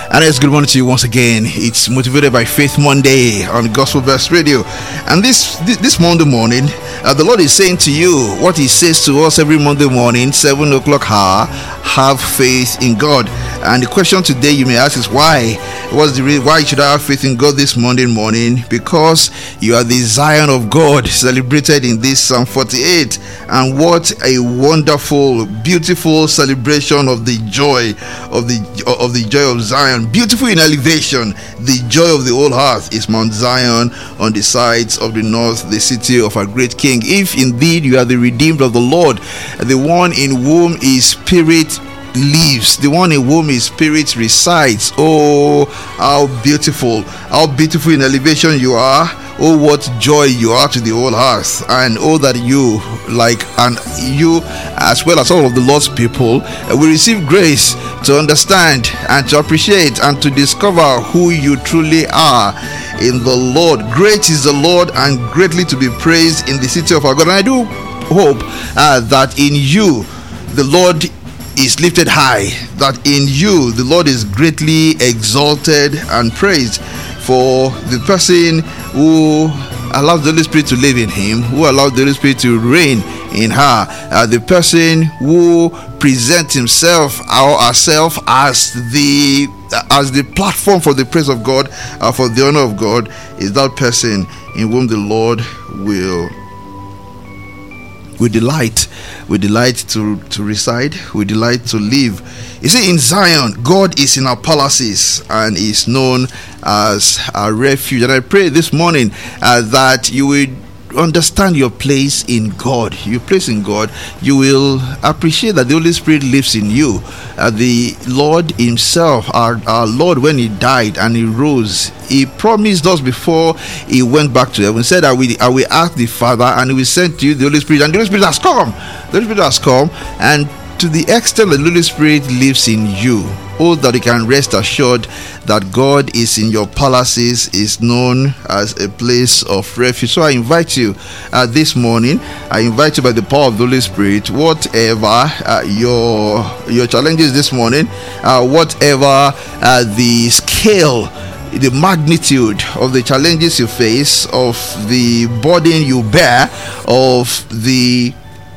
And it's good morning to you once again. It's Motivated by Faith Monday on Gospel Verse Radio. And this Monday morning, the Lord is saying to you what He says to us every Monday morning, 7 o'clock hour: have faith in God. And the question today you may ask is why? What's the reason? Why should I have faith in God this Monday morning? Because you are the Zion of God, celebrated in this Psalm 48. And what a wonderful, beautiful celebration of the joy of the joy of Zion. Beautiful in elevation. The joy of the whole earth is Mount Zion on the sides of the north, the city of our great King. If indeed you are the redeemed of the Lord, the one in whom His Spirit lives, the one in whom His Spirit resides. Oh, how beautiful in elevation you are. Oh, what joy you are to the whole earth. And oh, that you, and you as well as all of the Lord's people, will receive grace to understand and to appreciate and to discover who you truly are in the Lord. Great is the Lord and greatly to be praised in the city of our God. And I do hope that in you the Lord is lifted high, that in you the Lord is greatly exalted and praised. For the person who allows the Holy Spirit to live in him, who allows the Holy Spirit to reign in her, the person who presents himself or herself as the platform for the praise of God, for the honor of God, is that person in whom the Lord will delight to reside, we delight to live. You see, in Zion, God is in our palaces and is known as our refuge. And I pray this morning that you will understand your place in God. Your place in God, you will appreciate that the Holy Spirit lives in you. The Lord Himself, our Lord, when He died and He rose, He promised us before He went back to heaven, said, I will ask the Father and He will send to you the Holy Spirit. And the Holy Spirit has come. The Holy Spirit has come, and to the extent that the Holy Spirit lives in you, oh, that you can rest assured that God is in your palaces, is known as a place of refuge. So I invite you this morning, I invite you by the power of the Holy Spirit, whatever your challenges this morning, whatever the scale, the magnitude of the challenges you face, of the burden you bear, of the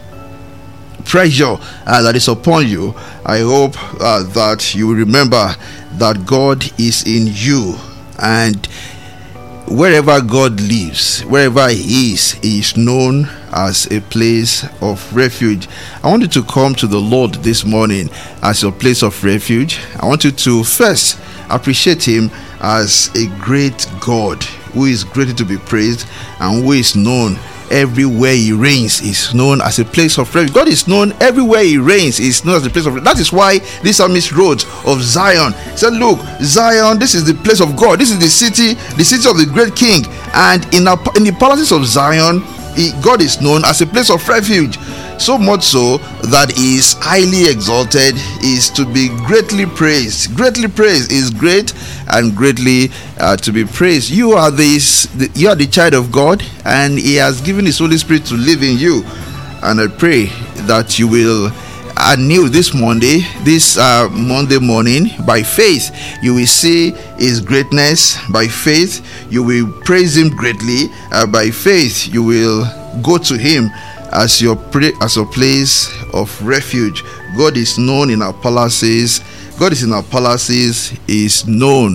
pressure that is upon you, I hope that you will remember that God is in you, and wherever God lives, wherever He is known as a place of refuge. I want you to come to the Lord this morning as your place of refuge. I want you to first appreciate Him as a great God who is greatly to be praised and who is known everywhere He reigns, is known as a place of refuge. God is known everywhere He reigns, is known as a place of refuge. That is why this psalmist wrote of Zion. He said, look, Zion, this is the place of God. This is the city of the great King. And in the palaces of Zion, God is known as a place of refuge. So much so that He is highly exalted, is to be greatly praised. Greatly praised is great and greatly to be praised. You are the child of God, and He has given His Holy Spirit to live in you. And I pray that you will anew this Monday morning, by faith you will see His greatness. By faith you will praise Him greatly. By faith you will go to Him as your place of refuge. God is known in our palaces. God is in our palaces, is known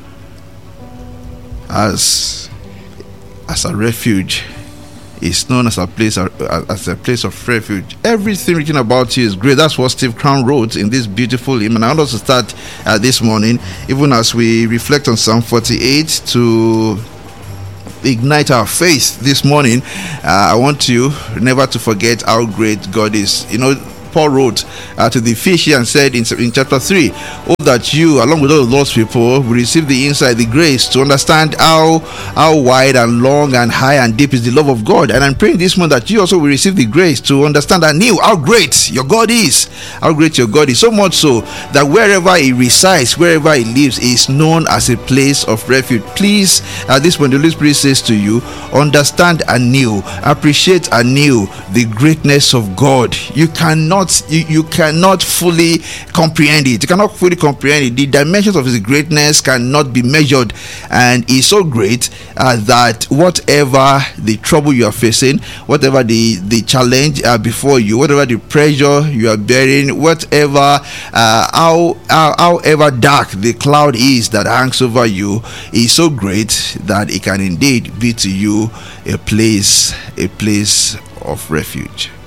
as a refuge, is known as a place of refuge. Everything written about you is great. That's what Steve Crown wrote in this beautiful hymn. And I want us to start this morning, even as we reflect on Psalm 48, to ignite our faith this morning. I want you never to forget how great God is. You know, Paul wrote to the Ephesians, said in chapter 3, oh, that you, along with all the Lord's people, will receive the insight, the grace to understand how wide and long and high and deep is the love of God. And I'm praying this morning that you also will receive the grace to understand anew how great your God is. How great your God is. So much so that wherever He resides, wherever He lives, He is known as a place of refuge. Please, this morning, the Holy Spirit says to you, understand anew, appreciate anew the greatness of God. You cannot you cannot fully comprehend it. You cannot fully comprehend it. The dimensions of his greatness cannot be measured, and he's so great that whatever the trouble you are facing, whatever the challenge before you, whatever the pressure you are bearing, whatever however dark the cloud is that hangs over you, is so great that it can indeed be to you a place of refuge.